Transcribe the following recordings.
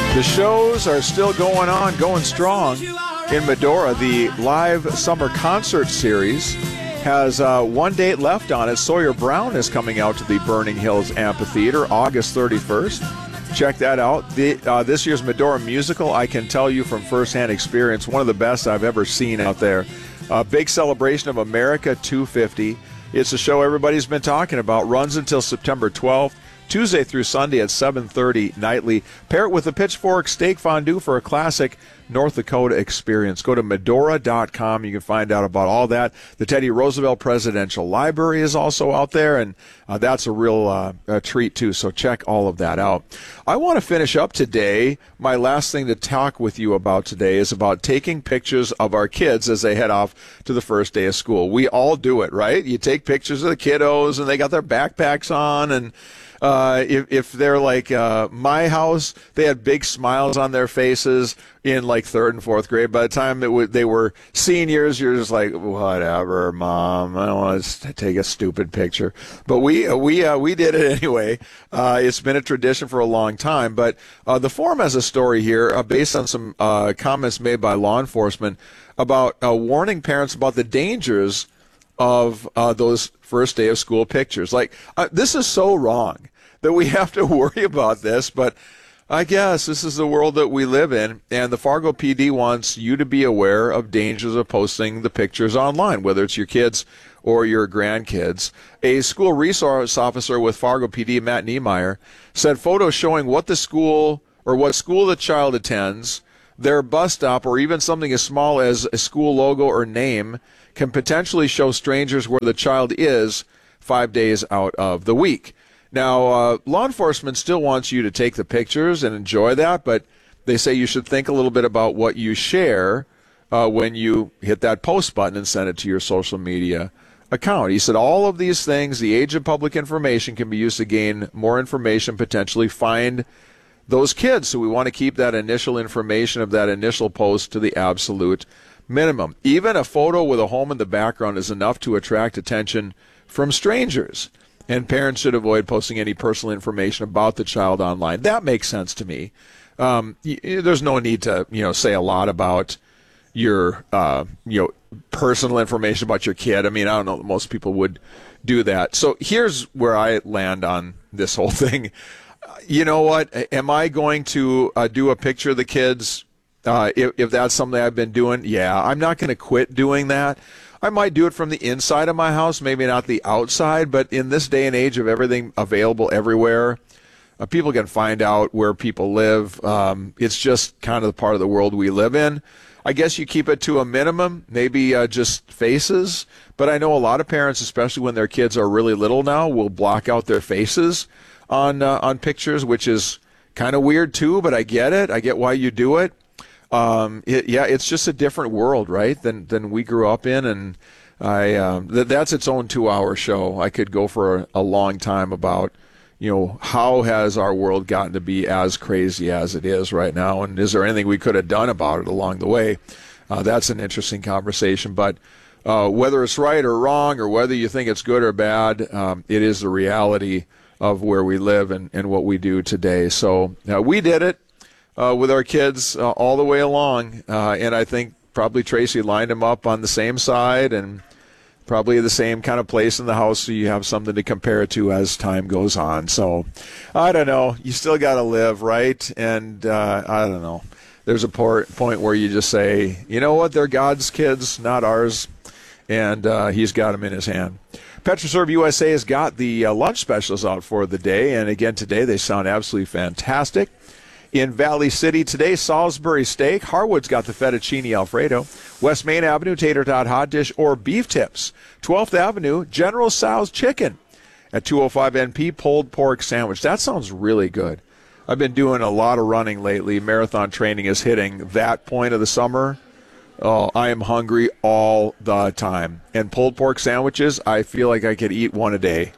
The shows are still going on, going strong in Medora. The live summer concert series has one date left on it. Sawyer Brown is coming out to the Burning Hills Amphitheater August 31st. Check that out. This year's Medora musical, I can tell you from firsthand experience, one of the best I've ever seen out there. A big celebration of America 250. It's a show everybody's been talking about. Runs until September 12th. Tuesday through Sunday at 7:30 nightly. Pair it with a Pitchfork steak fondue for a classic North Dakota experience. Go to Medora.com. You can find out about all that. The Teddy Roosevelt Presidential Library is also out there, and that's a real treat, too. So check all of that out. I want to finish up today. My last thing to talk with you about today is about taking pictures of our kids as they head off to the first day of school. We all do it, right? You take pictures of the kiddos, and they got their backpacks on, and if they're like my house, they had big smiles on their faces in like third and fourth grade. By the time they were seniors, you're just like, whatever, Mom. I don't want to take a stupid picture. But we did it anyway. It's been a tradition for a long time. But the forum has a story here based on some comments made by law enforcement about warning parents about the dangers of those first day of school pictures. Like, this is so wrong that we have to worry about this, but I guess this is the world that we live in, and the Fargo PD wants you to be aware of dangers of posting the pictures online, whether it's your kids or your grandkids. A school resource officer with Fargo PD, Matt Niemeyer, said photos showing what school the child attends, their bus stop, or even something as small as a school logo or name can potentially show strangers where the child is 5 days out of the week. Now, law enforcement still wants you to take the pictures and enjoy that, but they say you should think a little bit about what you share when you hit that post button and send it to your social media account. He said all of these things, the age of public information, can be used to gain more information, potentially find those kids. So we want to keep that initial information of that initial post to the absolute minimum. Even a photo with a home in the background is enough to attract attention from strangers. And parents should avoid posting any personal information about the child online. That makes sense to me. There's no need to, say a lot about your, personal information about your kid. I mean, I don't know that most people would do that. So here's where I land on this whole thing. You know what? Am I going to do a picture of the kids? If that's something I've been doing, yeah, I'm not going to quit doing that. I might do it from the inside of my house, maybe not the outside, but in this day and age of everything available everywhere, people can find out where people live. It's just kind of the part of the world we live in. I guess you keep it to a minimum, maybe just faces, but I know a lot of parents, especially when their kids are really little now, will block out their faces on pictures, which is kind of weird too, but I get it. I get why you do it. It's just a different world, right, than we grew up in, and that's its own 2-hour show. I could go for a long time about, how has our world gotten to be as crazy as it is right now, and is there anything we could have done about it along the way? That's an interesting conversation, but whether it's right or wrong, or whether you think it's good or bad, it is the reality of where we live and what we do today. So we did it. With our kids all the way along, and I think probably Tracy lined them up on the same side and probably the same kind of place in the house, so you have something to compare it to as time goes on. So I don't know. You still got to live, right? And I don't know. There's a point where you just say, you know what, they're God's kids, not ours, and he's got them in his hand. PetroServe USA has got the lunch specials out for the day, and again today they sound absolutely fantastic. In Valley City today, Salisbury steak. Harwood's got the fettuccine Alfredo. West Main Avenue, tater tot hot dish or beef tips. 12th Avenue, General Tso's chicken. At 205 NP, pulled pork sandwich. That sounds really good. I've been doing a lot of running lately. Marathon training is hitting that point of the summer. Oh, I am hungry all the time. And pulled pork sandwiches, I feel like I could eat one a day.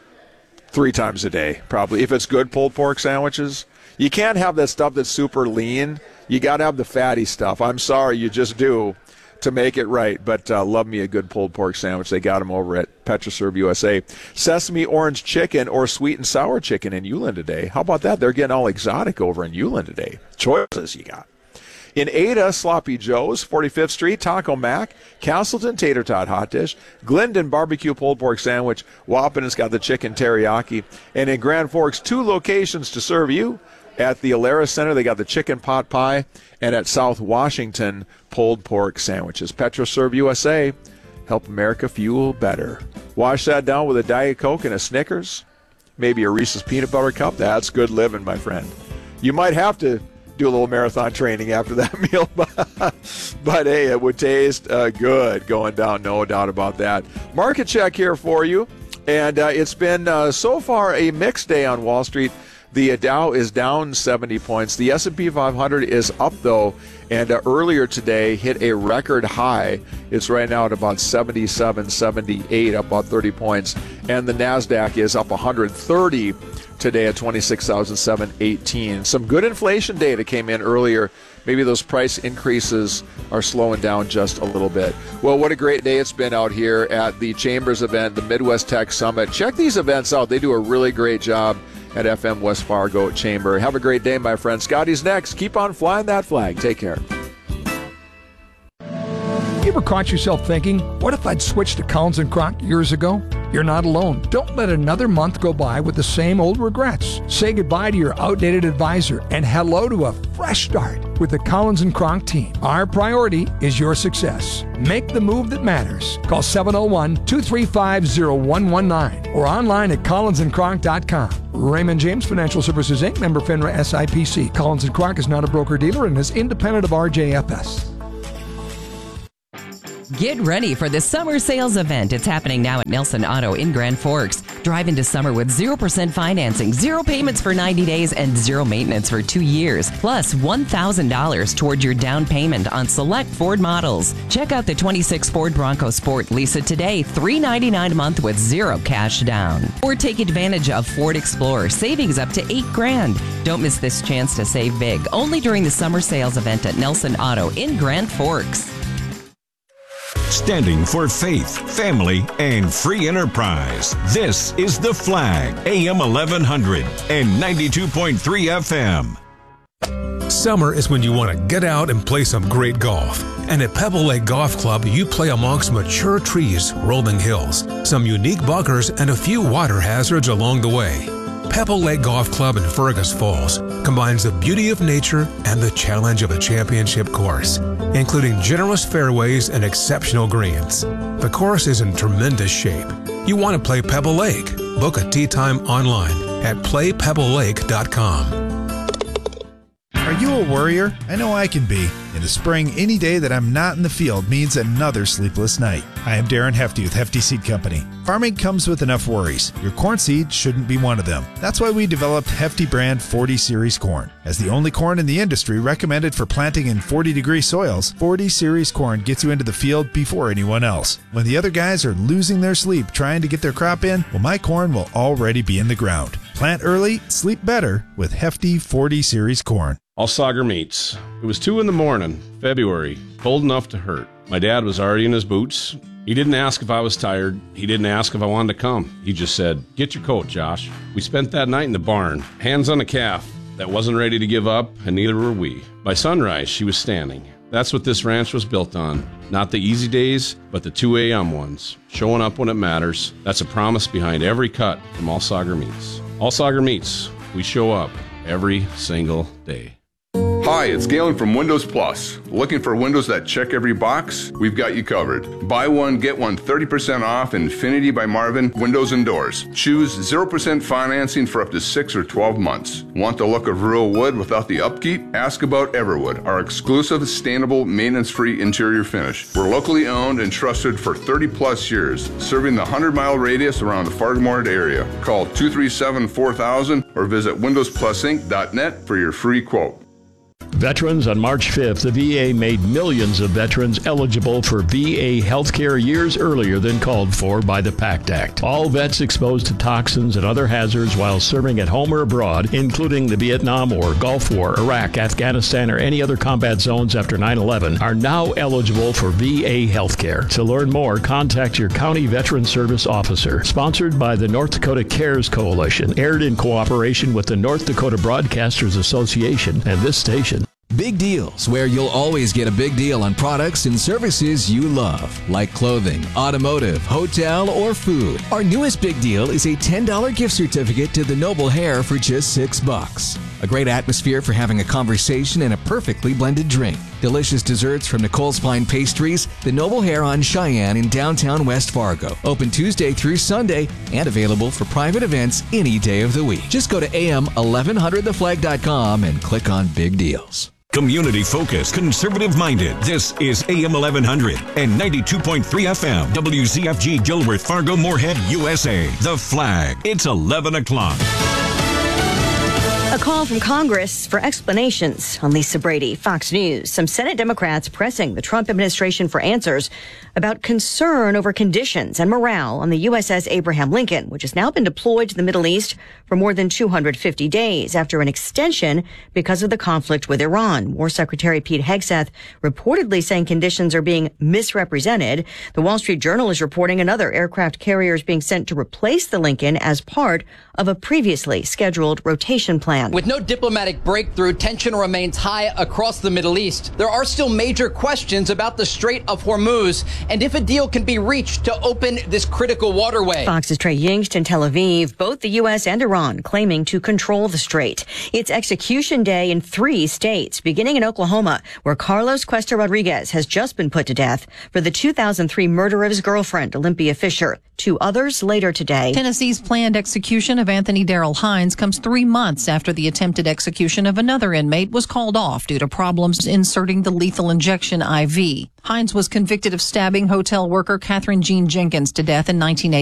3 times a day, probably. If it's good pulled pork sandwiches. You can't have that stuff that's super lean. You got to have the fatty stuff. I'm sorry, you just do. to make it right. But love me a good pulled pork sandwich. They got them over at Petroserve USA. Sesame orange chicken or sweet and sour chicken in Ulen today. How about that? They're getting all exotic over in Ulen today. Choices you got. In Ada, Sloppy Joe's, 45th Street, Taco Mac, Castleton, Tater Tot Hot Dish, Glendon Barbecue Pulled Pork Sandwich, Wapanee's got the chicken teriyaki, and in Grand Forks, 2 locations to serve you. At the Alara Center, they got the chicken pot pie, and at South Washington, pulled pork sandwiches. Petroserve USA, help America fuel better. Wash that down with a Diet Coke and a Snickers, maybe a Reese's Peanut Butter Cup. That's good living, my friend. You might have to do a little marathon training after that meal, but hey, it would taste good going down, no doubt about that. Market check here for you, and it's been so far a mixed day on Wall Street. The Dow is down 70 points. The S&P 500 is up, though, and earlier today hit a record high. It's right now at about 77, 78, up about 30 points. And the NASDAQ is up 130 today at 26,718. Some good inflation data came in earlier. Maybe those price increases are slowing down just a little bit. Well, what a great day it's been out here at the Chambers event, the Midwest Tech Summit. Check these events out. They do a really great job at FM West Fargo Chamber. Have a great day, my friend. Scotty's next. Keep on flying that flag. Take care. You ever caught yourself thinking, what if I'd switched to Collins & Kronk years ago? You're not alone. Don't let another month go by with the same old regrets. Say goodbye to your outdated advisor and hello to a fresh start with the Collins & Kronk team. Our priority is your success. Make the move that matters. Call 701-235-0119 or online at collinsandkronk.com. Raymond James Financial Services, Inc., member FINRA SIPC. Collins & Kronk is not a broker-dealer and is independent of RJFS. Get ready for the summer sales event. It's happening now at Nelson Auto in Grand Forks. Drive into summer with 0% financing, 0 payments for 90 days, and 0 maintenance for 2 years. Plus $1,000 toward your down payment on select Ford models. Check out the 26 Ford Bronco Sport. Lease it today, $399 a month with 0 cash down. Or take advantage of Ford Explorer, savings up to $8,000. Don't miss this chance to save big. Only during the summer sales event at Nelson Auto in Grand Forks. Standing for faith, family, and free enterprise. This is The Flag, AM 1100 and 92.3 FM. Summer is when you want to get out and play some great golf. And at Pebble Lake Golf Club, you play amongst mature trees, rolling hills, some unique bunkers, and a few water hazards along the way. Pebble Lake Golf Club in Fergus Falls combines the beauty of nature and the challenge of a championship course, including generous fairways and exceptional greens. The course is in tremendous shape. You want to play Pebble Lake? Book a tee time online at playpebblelake.com. Are you a worrier? I know I can be. In the spring, any day that I'm not in the field means another sleepless night. I am Darren Hefty with Hefty Seed Company. Farming comes with enough worries. Your corn seed shouldn't be one of them. That's why we developed Hefty brand 40 Series corn. As the only corn in the industry recommended for planting in 40-degree soils, 40 Series corn gets you into the field before anyone else. When the other guys are losing their sleep trying to get their crop in, well, my corn will already be in the ground. Plant early, sleep better with Hefty 40 Series corn. Allsager Meats. It was 2 a.m, February, cold enough to hurt. My dad was already in his boots. He didn't ask if I was tired. He didn't ask if I wanted to come. He just said, "Get your coat, Josh." We spent that night in the barn, hands on a calf that wasn't ready to give up, and neither were we. By sunrise, she was standing. That's what this ranch was built on. Not the easy days, but the 2 a.m. ones. Showing up when it matters. That's a promise behind every cut from Allsager Meats. Allsager Meats. We show up every single day. Hi, it's Galen from Windows Plus. Looking for windows that check every box? We've got you covered. Buy one, get one 30% off. Infinity by Marvin Windows and Doors. Choose 0% financing for up to 6 or 12 months. Want the look of real wood without the upkeep? Ask about Everwood, our exclusive, sustainable, maintenance-free interior finish. We're locally owned and trusted for 30 plus years, serving the 100-mile radius around the Fargo area. Call 237-4000 or visit windowsplusinc.net for your free quote. Veterans, on March 5th, the VA made millions of veterans eligible for VA health care years earlier than called for by the PACT Act. All vets exposed to toxins and other hazards while serving at home or abroad, including the Vietnam or Gulf War, Iraq, Afghanistan, or any other combat zones after 9/11, are now eligible for VA health care. To learn more, contact your county veteran service officer. Sponsored by the North Dakota Cares Coalition, aired in cooperation with the North Dakota Broadcasters Association and this station. Big Deals, where you'll always get a big deal on products and services you love, like clothing, automotive, hotel, or food. Our newest big deal is a $10 gift certificate to the Noble Hair for just $6. A great atmosphere for having a conversation and a perfectly blended drink. Delicious desserts from Nicole's Fine Pastries, the Noble Hair on Cheyenne in downtown West Fargo. Open Tuesday through Sunday and available for private events any day of the week. Just go to am1100theflag.com and click on Big Deals. Community focused, conservative minded. This is AM 1100 and 92.3 FM. WZFG Gilworth, Fargo, Moorhead, USA. The Flag. It's 11 o'clock. A call from Congress for explanations. On Lisa Brady, Fox News. Some Senate Democrats pressing the Trump administration for answers about concern over conditions and morale on the USS Abraham Lincoln, which has now been deployed to the Middle East for more than 250 days after an extension because of the conflict with Iran. War Secretary Pete Hegseth reportedly saying conditions are being misrepresented. The Wall Street Journal is reporting another aircraft carrier is being sent to replace the Lincoln as part of a previously scheduled rotation plan. With no diplomatic breakthrough, tension remains high across the Middle East. There are still major questions about the Strait of Hormuz and if a deal can be reached to open this critical waterway. Fox's Trey Yingst in Tel Aviv, both the U.S. and Iran claiming to control the strait. It's execution day in 3 states, beginning in Oklahoma, where Carlos Cuesta Rodriguez has just been put to death for the 2003 murder of his girlfriend, Olympia Fisher. 2 others later today. Tennessee's planned execution of Anthony Darrell Hines comes 3 months after the attempted execution of another inmate was called off due to problems inserting the lethal injection IV. Hines was convicted of stabbing hotel worker Catherine Jean Jenkins to death in 1980.